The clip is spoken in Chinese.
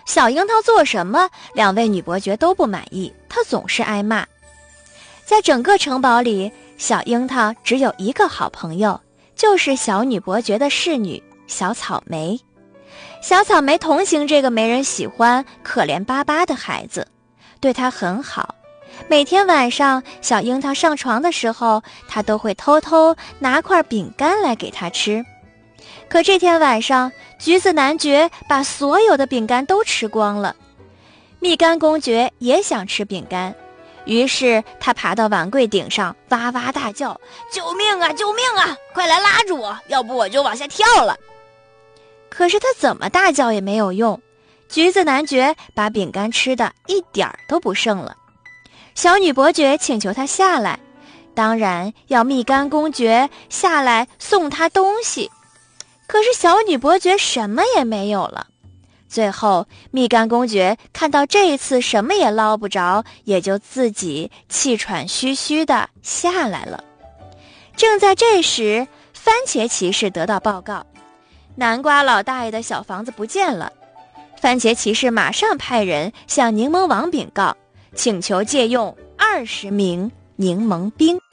小樱桃做什么，两位女伯爵都不满意，她总是挨骂。在整个城堡里，小樱桃只有一个好朋友，就是小女伯爵的侍女小草莓。小草莓同情这个没人喜欢、可怜巴巴的孩子，对她很好。每天晚上，小樱桃上床的时候，她都会偷偷拿块饼干来给她吃。可这天晚上，橘子男爵把所有的饼干都吃光了。蜜柑公爵也想吃饼干，于是他爬到碗柜顶上，哇哇大叫：“救命啊！救命啊！快来拉住我，要不我就往下跳了！”可是他怎么大叫也没有用，橘子男爵把饼干吃的一点儿都不剩了。小女伯爵请求他下来，当然要蜜柑公爵下来送他东西。可是小女伯爵什么也没有了。最后蜜柑公爵看到这一次什么也捞不着，也就自己气喘吁吁地下来了。正在这时，番茄骑士得到报告，南瓜老大爷的小房子不见了。番茄骑士马上派人向柠檬王禀告，请求借用20名柠檬兵。